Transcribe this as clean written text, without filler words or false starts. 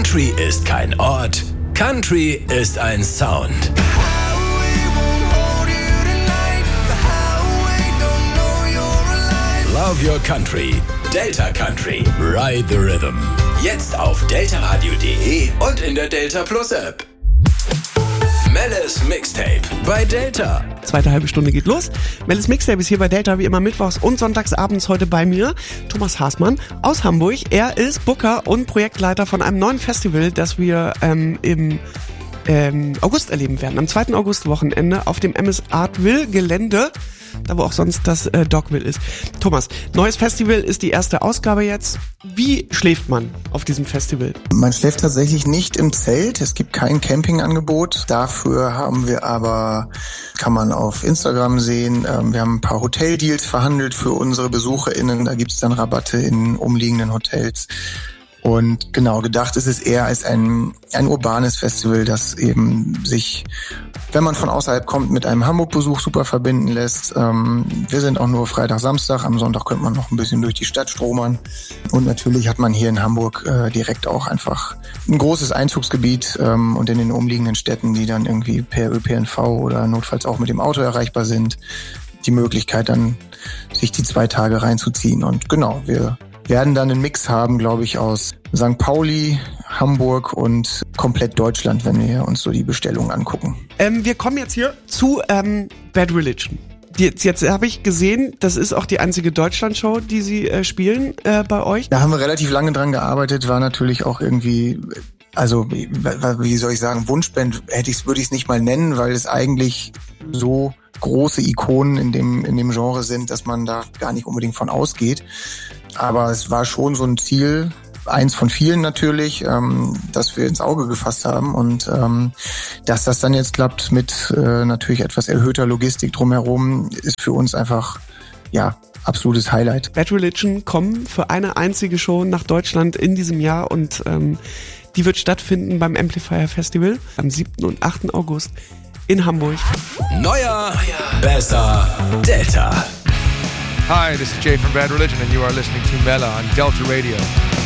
Country ist kein Ort, Country ist ein Sound. Love your country. Delta Country. Ride the Rhythm. Jetzt auf deltaradio.de und in der Delta Plus App. Mellis Mixtape bei Delta. Zweite halbe Stunde geht los. Mellis Mixtape ist hier bei Delta wie immer mittwochs und sonntagsabends heute bei mir. Thomas Haßmann aus Hamburg. Er ist Booker und Projektleiter von einem neuen Festival, das wir im August erleben werden. Am 2. August-Wochenende auf dem MS Artville Gelände. Da wo auch sonst das Dogville ist. Thomas, neues Festival ist die erste Ausgabe jetzt. Wie schläft man auf diesem Festival? Man schläft tatsächlich nicht im Zelt. Es gibt kein Campingangebot. Dafür haben wir aber, kann man auf Instagram sehen, wir haben ein paar Hoteldeals verhandelt für unsere BesucherInnen. Da gibt's dann Rabatte in umliegenden Hotels. Und genau, gedacht ist es eher als ein urbanes Festival, das eben sich, wenn man von außerhalb kommt, mit einem Hamburg-Besuch super verbinden lässt. Wir sind auch nur Freitag, Samstag. Am Sonntag könnte man noch ein bisschen durch die Stadt stromern. Und natürlich hat man hier in Hamburg direkt auch einfach ein großes Einzugsgebiet und in den umliegenden Städten, die dann irgendwie per ÖPNV oder notfalls auch mit dem Auto erreichbar sind, die Möglichkeit dann, sich die 2 Tage reinzuziehen. Und genau, wir werden dann einen Mix haben, glaube ich, aus St. Pauli, Hamburg und komplett Deutschland, wenn wir uns so die Bestellungen angucken. Wir kommen jetzt hier zu Bad Religion. Jetzt habe ich gesehen, das ist auch die einzige Deutschland-Show, die Sie spielen bei euch. Da haben wir relativ lange dran gearbeitet, war natürlich auch irgendwie, also wie soll ich sagen, Wunschband würde ich es nicht mal nennen, weil es eigentlich so große Ikonen in dem Genre sind, dass man da gar nicht unbedingt von ausgeht. Aber es war schon so ein Ziel, eins von vielen natürlich, das wir ins Auge gefasst haben. Und dass das dann jetzt klappt mit natürlich etwas erhöhter Logistik drumherum, ist für uns einfach, ja, absolutes Highlight. Bad Religion kommen für eine einzige Show nach Deutschland in diesem Jahr und die wird stattfinden beim Amplifier Festival am 7. und 8. August in Hamburg. Neuer, besser, Delta. Hi, this is Jay from Bad Religion and you are listening to Mela on Delta Radio.